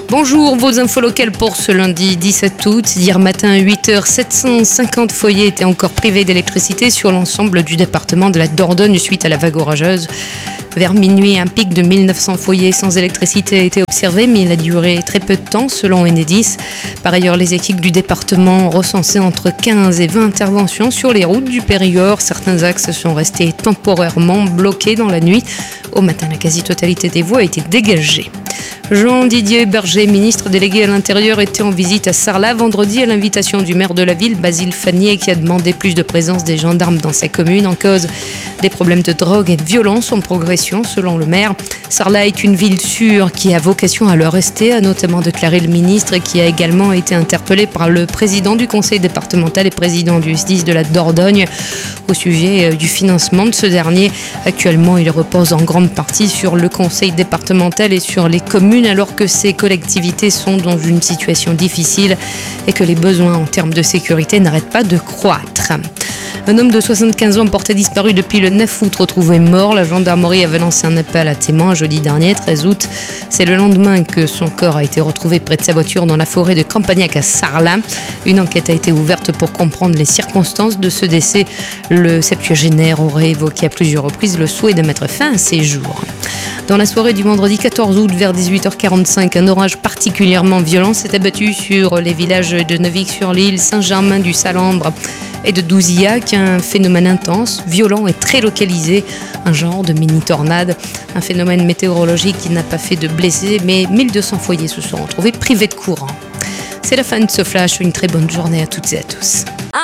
Bonjour, vos infos locales pour ce lundi 17 août. Hier matin à 8h, 750 foyers étaient encore privés d'électricité sur l'ensemble du département de la Dordogne suite à la vague orageuse. Vers minuit, un pic de 1900 foyers sans électricité a été observé, mais il a duré très peu de temps selon Enedis. Par ailleurs, les équipes du département ont recensé entre 15 et 20 interventions sur les routes du Périgord. Certains axes sont restés temporairement bloqués dans la nuit. Au matin, la quasi-totalité des voies a été dégagée. Jean-Didier Berger, ministre délégué à l'Intérieur, était en visite à Sarlat vendredi à l'invitation du maire de la ville, Basile Fannier, qui a demandé plus de présence des gendarmes dans sa commune en cause des problèmes de drogue et de violence en progression, selon le maire. Sarlat est une ville sûre qui a vocation à le rester, a notamment déclaré le ministre, qui a également été interpellé par le président du conseil départemental et président du SDIS de la Dordogne au sujet du financement de ce dernier. Actuellement, il repose en grande partie sur le conseil départemental et sur les communes, alors que ces collectivités sont dans une situation difficile et que les besoins en termes de sécurité n'arrêtent pas de croître. Un homme de 75 ans porté disparu depuis le 9 août, retrouvé mort. La gendarmerie avait lancé un appel à témoins jeudi dernier, 13 août. C'est le lendemain que son corps a été retrouvé près de sa voiture dans la forêt de Campagnac à Sarlat. Une enquête a été ouverte pour comprendre les circonstances de ce décès. Le septuagénaire aurait évoqué à plusieurs reprises le souhait de mettre fin à ses jours. Dans la soirée du vendredi 14 août, vers 18h45, un orage particulièrement violent s'est abattu sur les villages de Neuvik-sur-l'Île, Saint-Germain-du-Salambre et de Douzillac. Un phénomène intense, violent et très localisé, un genre de mini-tornade. Un phénomène météorologique qui n'a pas fait de blessés, mais 1200 foyers se sont retrouvés privés de courant. C'est la fin de ce flash, une très bonne journée à toutes et à tous.